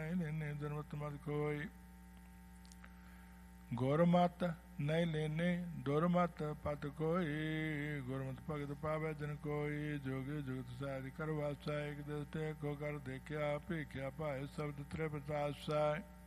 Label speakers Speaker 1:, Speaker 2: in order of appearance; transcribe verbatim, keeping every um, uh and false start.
Speaker 1: नहीं लेने दुर्मत मत कोई। गुरमत नहीं लेने दुर्मत पत कोई, गुरमत भगत पावे जन कोई। जोगी जुगत साधि कर वासा, एक दृष्टि को कर देखिया, भीख्या पाए शब्द त्रिपतासा।